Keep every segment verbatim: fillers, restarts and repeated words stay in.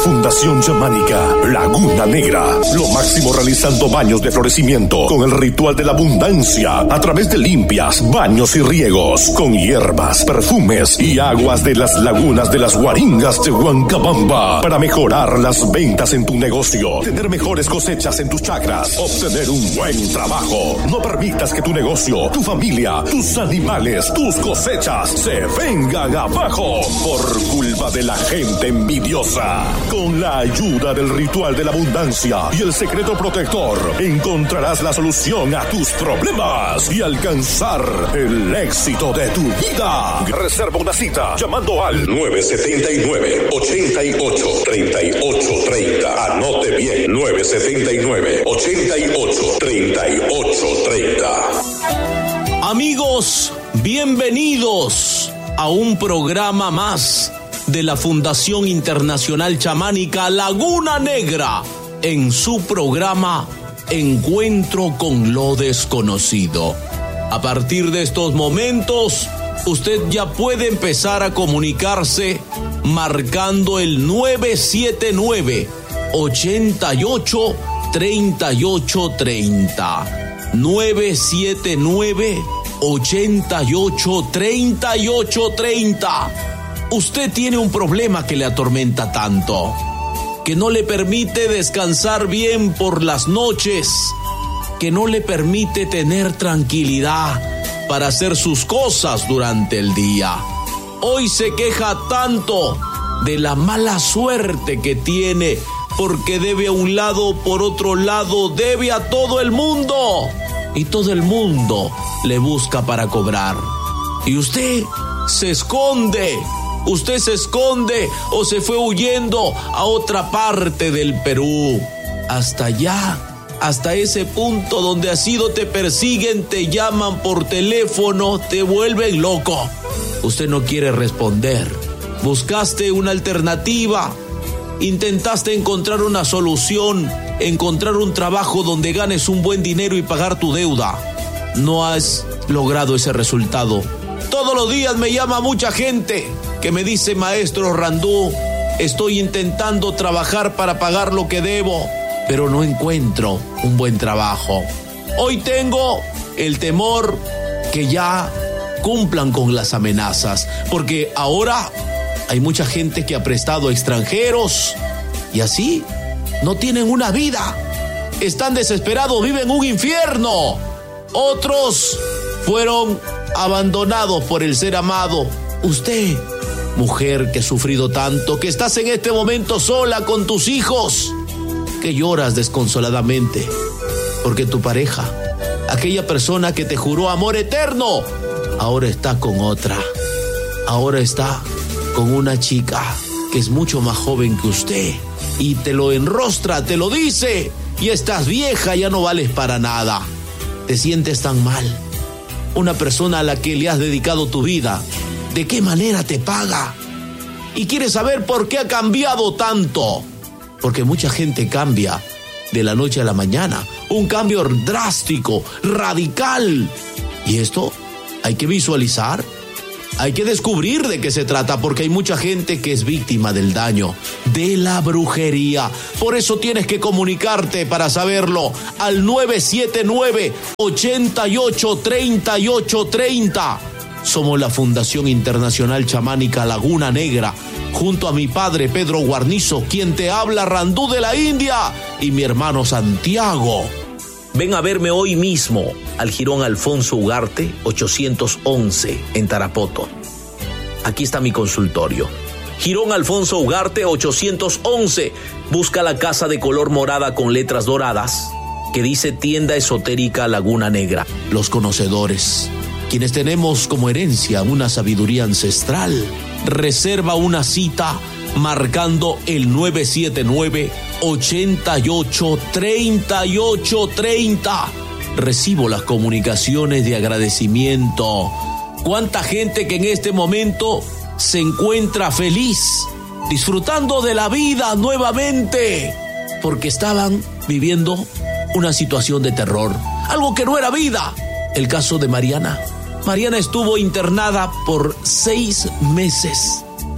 Fundación Chamánica Laguna Negra. Lo máximo realizando baños de florecimiento con el ritual de la abundancia a través de limpias, baños y riegos con hierbas, perfumes y aguas de las lagunas de las Guaringas de Huancabamba para mejorar las ventas en tu negocio, tener mejores cosechas en tus chacras, obtener un buen trabajo. No permitas que tu negocio, tu familia, tus animales, tus cosechas se vengan abajo por culpa de la gente envidiosa. Con la ayuda del ritual de la abundancia y el secreto protector, encontrarás la solución a tus problemas y alcanzar el éxito de tu vida. Reserva una cita llamando al nueve siete nueve, ocho ocho, tres ocho tres cero. Anote bien, nueve siete nueve, ocho ocho, tres ocho tres cero. Amigos, bienvenidos a un programa más de la Fundación Internacional Chamánica Laguna Negra en su programa Encuentro con lo Desconocido. A partir de estos momentos, usted ya puede empezar a comunicarse marcando el nueve siete nueve, ocho ocho, tres ocho tres cero. nueve siete nueve, ocho ocho, tres ocho tres cero. Usted tiene un problema que le atormenta tanto, que no le permite descansar bien por las noches, que no le permite tener tranquilidad para hacer sus cosas durante el día. Hoy se queja tanto de la mala suerte que tiene porque debe a un lado, por otro lado debe a todo el mundo y todo el mundo le busca para cobrar. Y usted se esconde. Usted se esconde o se fue huyendo a otra parte del Perú. Hasta allá, hasta ese punto donde ha sido te persiguen, te llaman por teléfono, te vuelven loco. Usted no quiere responder. Buscaste una alternativa. Intentaste encontrar una solución, encontrar un trabajo donde ganes un buen dinero y pagar tu deuda. No has logrado ese resultado. Todos los días me llama mucha gente que me dice: maestro Randú, estoy intentando trabajar para pagar lo que debo, pero no encuentro un buen trabajo. Hoy tengo el temor que ya cumplan con las amenazas, porque ahora hay mucha gente que ha prestado a extranjeros y así no tienen una vida. Están desesperados, viven un infierno. Otros fueron abandonados por el ser amado. Usted, mujer que ha sufrido tanto, que estás en este momento sola con tus hijos, que lloras desconsoladamente porque tu pareja, aquella persona que te juró amor eterno, ahora está con otra. Ahora está con una chica que es mucho más joven que usted y te lo enrostra, te lo dice: y estás vieja, ya no vales para nada. Te sientes tan mal. Una persona a la que le has dedicado tu vida, ¿de qué manera te paga? Y quieres saber por qué ha cambiado tanto. Porque mucha gente cambia de la noche a la mañana. Un cambio drástico, radical. Y esto hay que visualizar. Hay que descubrir de qué se trata, porque hay mucha gente que es víctima del daño, de la brujería. Por eso tienes que comunicarte para saberlo al nueve siete nueve, ocho ocho, tres ocho tres cero. Somos la Fundación Internacional Chamánica Laguna Negra, junto a mi padre Pedro Guarnizo, quien te habla, Randú de la India, y mi hermano Santiago. Ven a verme hoy mismo al Jirón Alfonso Ugarte ochocientos once en Tarapoto. Aquí está mi consultorio. Jirón Alfonso Ugarte ochocientos once. Busca la casa de color morada con letras doradas que dice Tienda Esotérica Laguna Negra. Los conocedores, quienes tenemos como herencia una sabiduría ancestral, reserva una cita marcando el nueve siete nueve, ocho ocho, tres ocho tres cero. Recibo las comunicaciones de agradecimiento. Cuánta gente que en este momento se encuentra feliz, disfrutando de la vida nuevamente, porque estaban viviendo una situación de terror, algo que no era vida. El caso de Mariana. Mariana estuvo internada por seis meses.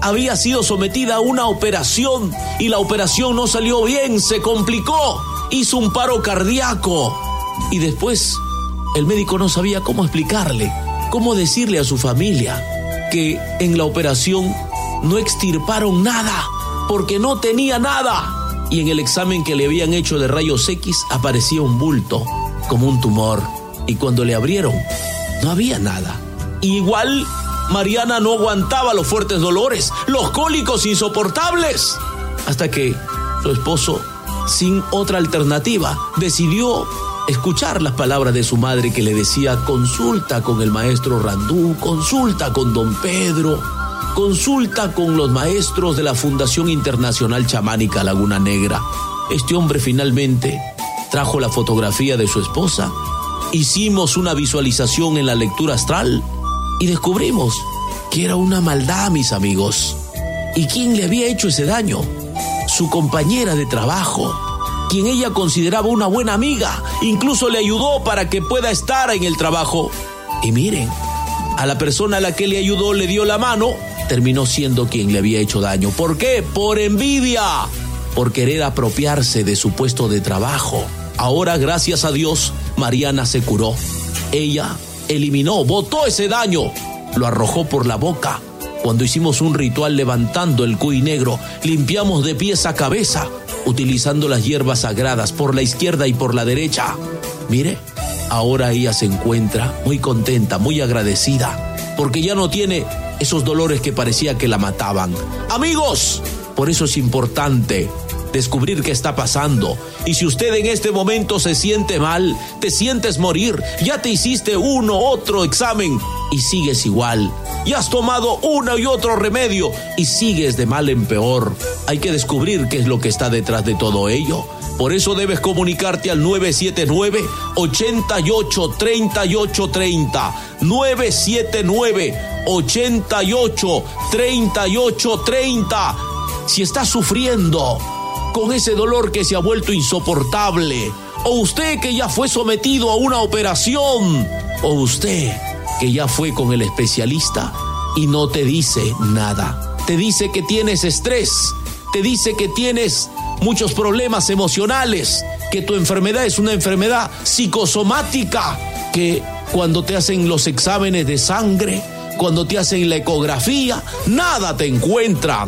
había sido sometida a una operación y la operación no salió bien, se complicó, hizo un paro cardíaco y después el médico no sabía cómo explicarle, cómo decirle a su familia que en la operación no extirparon nada porque no tenía nada. Y en el examen que le habían hecho de rayos X aparecía un bulto, como un tumor. Y cuando le abrieron, no había nada. Igual, Mariana no aguantaba los fuertes dolores, los cólicos insoportables. Hasta que su esposo, sin otra alternativa, decidió escuchar las palabras de su madre que le decía: consulta con el maestro Randú, consulta con don Pedro, consulta con los maestros de la Fundación Internacional Chamánica Laguna Negra. Este hombre finalmente trajo la fotografía de su esposa, hicimos una visualización en la lectura astral y descubrimos que era una maldad, mis amigos. ¿Y quién le había hecho ese daño? Su compañera de trabajo, quien ella consideraba una buena amiga, incluso le ayudó para que pueda estar en el trabajo. Y miren, a la persona a la que le ayudó, le dio la mano, terminó siendo quien le había hecho daño. ¿Por qué? Por envidia, por querer apropiarse de su puesto de trabajo. Ahora, gracias a Dios, Mariana se curó. Ella eliminó, botó ese daño, lo arrojó por la boca. Cuando hicimos un ritual levantando el cuy negro, limpiamos de pies a cabeza, utilizando las hierbas sagradas por la izquierda y por la derecha. Mire, ahora ella se encuentra muy contenta, muy agradecida, porque ya no tiene esos dolores que parecía que la mataban. Amigos, por eso es importante descubrir qué está pasando. Y si usted en este momento se siente mal, te sientes morir, ya te hiciste uno, otro examen y sigues igual, ya has tomado uno y otro remedio y sigues de mal en peor, hay que descubrir qué es lo que está detrás de todo ello. Por eso debes comunicarte al nueve siete nueve, ocho ocho, tres ocho tres cero, nueve siete nueve, ocho ocho, tres ocho tres cero. Si estás sufriendo con ese dolor que se ha vuelto insoportable, o usted que ya fue sometido a una operación, o usted que ya fue con el especialista y no te dice nada, te dice que tienes estrés, te dice que tienes muchos problemas emocionales, que tu enfermedad es una enfermedad psicosomática, que cuando te hacen los exámenes de sangre, cuando te hacen la ecografía, nada te encuentran.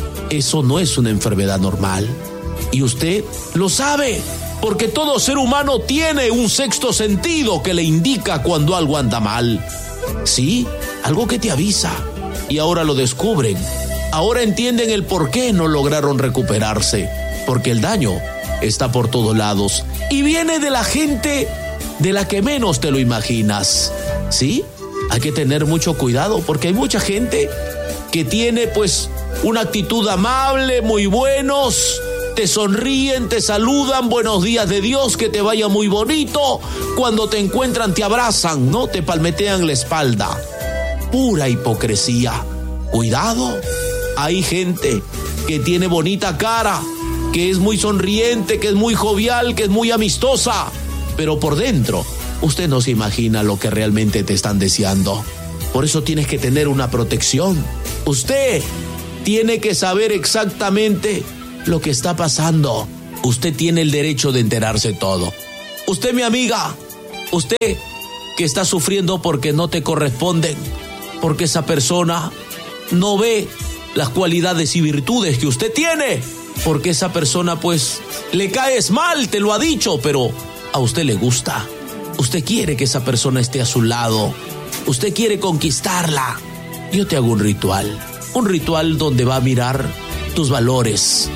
Eso no es una enfermedad normal. Y usted lo sabe, porque todo ser humano tiene un sexto sentido que le indica cuando algo anda mal. Sí, algo que te avisa. Y ahora lo descubren. Ahora entienden el por qué no lograron recuperarse. Porque el daño está por todos lados. Y viene de la gente de la que menos te lo imaginas. ¿Sí? Hay que tener mucho cuidado, porque hay mucha gente que tiene pues una actitud amable, muy buenos, te sonríen, te saludan, buenos días de Dios, que te vaya muy bonito. Cuando te encuentran te abrazan, ¿no? Te palmetean la espalda. Pura hipocresía. Cuidado, hay gente que tiene bonita cara, que es muy sonriente, que es muy jovial, que es muy amistosa, pero por dentro usted no se imagina lo que realmente te están deseando. Por eso tienes que tener una protección. Usted tiene que saber exactamente lo que está pasando. Usted tiene el derecho de enterarse todo. Usted, mi amiga, usted que está sufriendo porque no te corresponden, porque esa persona no ve las cualidades y virtudes que usted tiene, porque esa persona pues le caes mal, te lo ha dicho, pero a usted le gusta. Usted quiere que esa persona esté a su lado. Usted quiere conquistarla. Yo te hago un ritual. Un ritual donde va a mirar tus valores,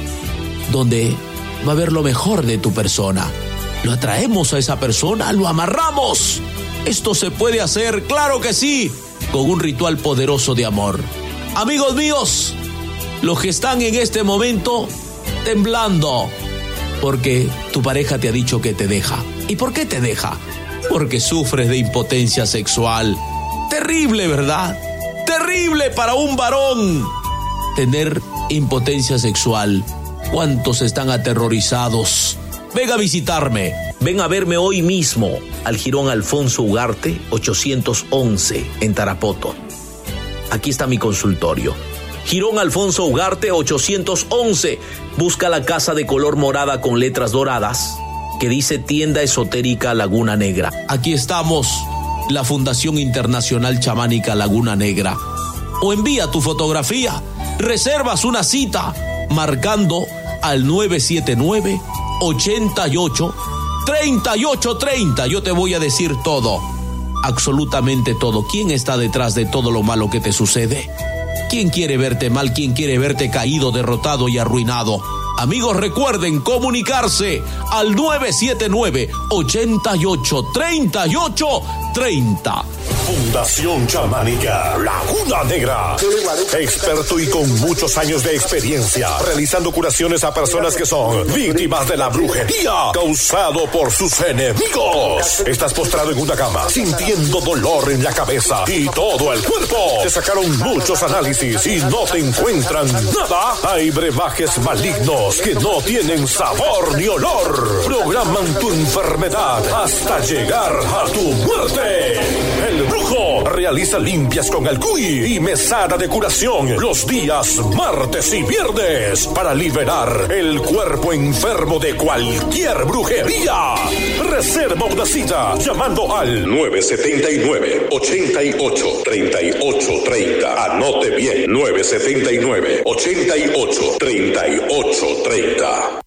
donde va a ver lo mejor de tu persona. Lo atraemos a esa persona, lo amarramos. Esto se puede hacer, claro que sí, con un ritual poderoso de amor. Amigos míos, los que están en este momento temblando, porque tu pareja te ha dicho que te deja. ¿Y por qué te deja? Porque sufres de impotencia sexual. Terrible, ¿verdad? Terrible para un varón tener impotencia sexual. ¿Cuántos están aterrorizados? Ven a visitarme. Ven a verme hoy mismo al Jirón Alfonso Ugarte ochocientos once en Tarapoto. Aquí está mi consultorio. Girón Alfonso Ugarte ochocientos once. Busca la casa de color morada con letras doradas que dice Tienda Esotérica Laguna Negra. Aquí estamos, la Fundación Internacional Chamánica Laguna Negra. O envía tu fotografía, reservas una cita marcando al nueve siete nueve, ochenta y ocho, treinta y ocho treinta. Yo te voy a decir todo, absolutamente todo. ¿Quién está detrás de todo lo malo que te sucede? ¿Quién quiere verte mal? ¿Quién quiere verte caído, derrotado y arruinado? Amigos, recuerden comunicarse al nueve siete nueve, ochenta y ocho, treinta y ocho treinta. Fundación Chamánica Laguna Negra. Experto y con muchos años de experiencia realizando curaciones a personas que son víctimas de la brujería causado por sus enemigos. Estás postrado en una cama sintiendo dolor en la cabeza y todo el cuerpo. Te sacaron muchos análisis y no te encuentran nada. Hay brebajes malignos que no tienen sabor ni olor. Programan tu enfermedad hasta llegar a tu muerte. El Brujo realiza limpias con el cuy y mesada de curación los días martes y viernes para liberar el cuerpo enfermo de cualquier brujería. Reserva una cita llamando al nueve siete nueve, ochenta y ocho, treinta y ocho treinta. Anote bien, nueve siete nueve, ochenta y ocho, treinta y ocho treinta.